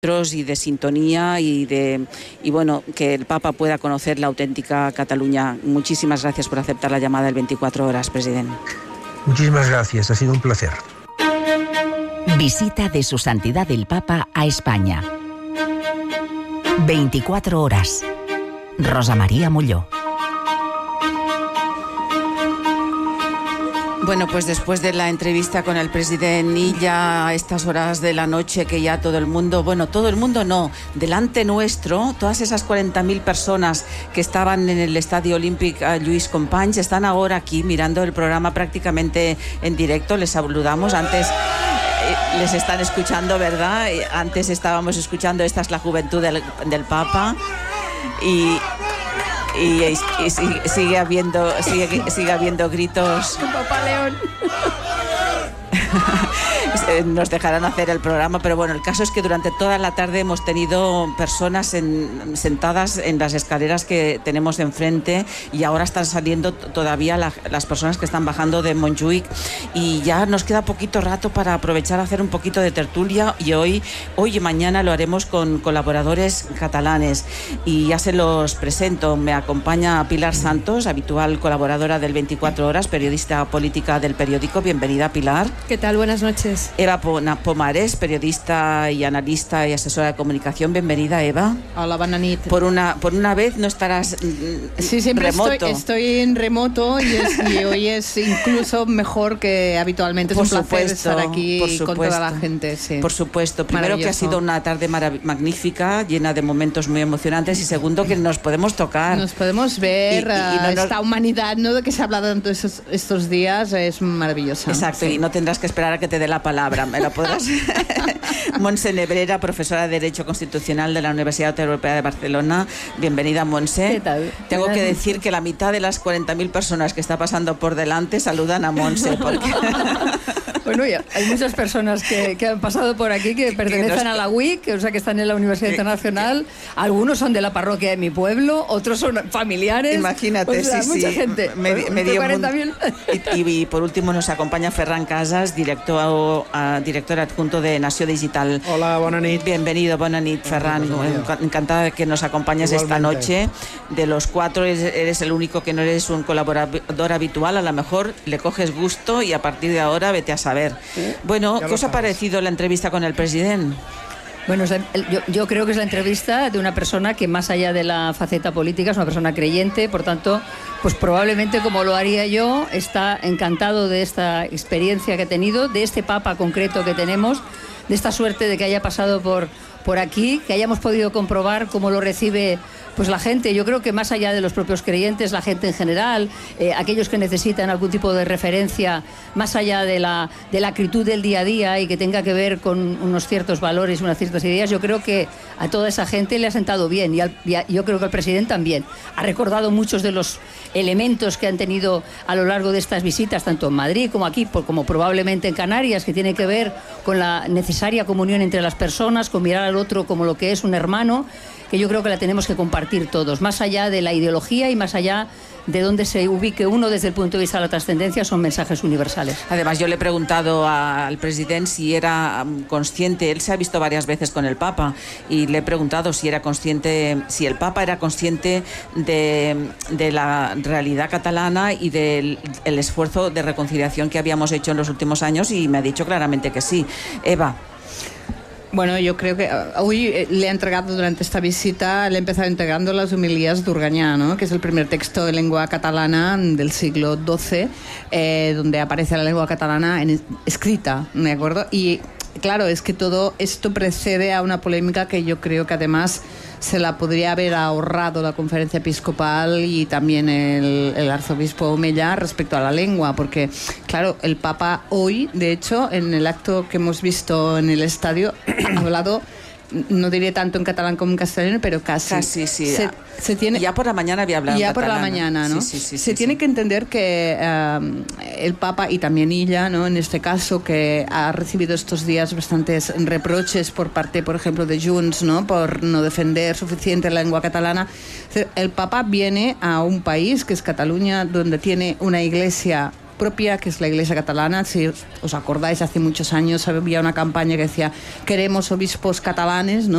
y de sintonía y bueno, que el Papa pueda conocer la auténtica Cataluña. Muchísimas gracias por aceptar la llamada del 24 horas, presidente. Muchísimas gracias, ha sido un placer. Visita de Su Santidad el Papa a España. 24 horas. Rosa María Molló. Bueno, pues después de la entrevista con el presidente y ya a estas horas de la noche que ya todo el mundo no, delante nuestro, todas esas 40.000 personas que estaban en el Estadio Olímpic Lluís Companys están ahora aquí mirando el programa prácticamente en directo. Les saludamos. Antes les están escuchando, ¿verdad? Antes estábamos escuchando Esta es la juventud del Papa y sigue habiendo gritos. Papá León. Nos dejarán hacer el programa, pero bueno, el caso es que durante toda la tarde hemos tenido personas sentadas en las escaleras que tenemos enfrente y ahora están saliendo todavía las personas que están bajando de Montjuïc y ya nos queda poquito rato para aprovechar a hacer un poquito de tertulia y hoy y mañana lo haremos con colaboradores catalanes y ya se los presento. Me acompaña Pilar Santos, habitual colaboradora del 24 horas, periodista política del periódico. Bienvenida, Pilar. ¿Qué tal? Buenas noches. Eva Pomares, periodista y analista y asesora de comunicación. Bienvenida, Eva. Hola, bona nit. Por una vez no estarás siempre remoto. Estoy en remoto y hoy es incluso mejor que habitualmente. Es un placer estar aquí con toda la gente. Sí. Por supuesto. Primero, que ha sido una tarde magnífica, llena de momentos muy emocionantes, y segundo, que nos podemos tocar. Nos podemos ver. Esta humanidad, ¿no?, de que se ha hablado tanto estos días, es maravillosa. Exacto, sí. Y no tendrás que esperar a que te dé la palabra, me la podrás. Montse Nebrera, profesora de Derecho Constitucional de la Universidad Europea de Barcelona. Bienvenida, Montse. ¿Qué tal? Tengo que decir que la mitad de las 40.000 personas que está pasando por delante saludan a Montse. Porque... Bueno, ya, hay muchas personas que han pasado por aquí que pertenecen a la UIC, o sea, que están en la Universidad Internacional. Algunos son de la parroquia de mi pueblo, otros son familiares. Imagínate, o sea, mucha gente. Medio 40.000. Y por último nos acompaña Ferran Casas, director adjunto de Nació Digital. Hola, bona nit. Bienvenido, bona nit, Ferran. Encantada de que nos acompañes esta noche. De los cuatro eres el único que no eres un colaborador habitual. A lo mejor le coges gusto y a partir de ahora vete a saber. Bueno, ¿qué os ha parecido la entrevista con el presidente? Bueno, yo creo que es la entrevista de una persona que, más allá de la faceta política, es una persona creyente, por tanto, pues probablemente, como lo haría yo, está encantado de esta experiencia que ha tenido, de este Papa concreto que tenemos, de esta suerte de que haya pasado por aquí, que hayamos podido comprobar cómo lo recibe pues la gente. Yo creo que más allá de los propios creyentes, la gente en general, aquellos que necesitan algún tipo de referencia, más allá de la acritud del día a día y que tenga que ver con unos ciertos valores, unas ciertas ideas, yo creo que a toda esa gente le ha sentado bien y yo creo que al presidente también. Ha recordado muchos de los elementos que han tenido a lo largo de estas visitas, tanto en Madrid como aquí, como probablemente en Canarias, que tiene que ver con la necesaria comunión entre las personas, con mirar al otro como lo que es un hermano, que yo creo que la tenemos que compartir todos, más allá de la ideología y más allá de dónde se ubique uno desde el punto de vista de la trascendencia, son mensajes universales. Además, yo le he preguntado al presidente si era consciente, él se ha visto varias veces con el Papa, y le he preguntado si era consciente, si el Papa era consciente de la realidad catalana y del esfuerzo de reconciliación que habíamos hecho en los últimos años, y me ha dicho claramente que sí. Eva. Bueno, yo creo que hoy le ha entregado, durante esta visita, le ha empezado entregando las homilías d'Urganyà, ¿no?, que es el primer texto de lengua catalana del siglo XII, donde aparece la lengua catalana escrita, ¿de acuerdo? Y claro, es que todo esto precede a una polémica que yo creo que además se la podría haber ahorrado la conferencia episcopal y también el arzobispo Omella respecto a la lengua, porque claro, el Papa hoy, de hecho, en el acto que hemos visto en el estadio, ha hablado, no diré tanto en catalán como en castellano, pero casi. Sí. Se tiene, ya por la mañana había hablado en catalán. Ya por la mañana, ¿no? Sí, tiene que entender que el Papa, y también ella, ¿no?, en este caso, que ha recibido estos días bastantes reproches por parte, por ejemplo, de Junts, ¿no?, por no defender suficiente la lengua catalana. El Papa viene a un país, que es Cataluña, donde tiene una iglesia propia, que es la Iglesia catalana. Si os acordáis, hace muchos años había una campaña que decía queremos obispos catalanes, ¿no?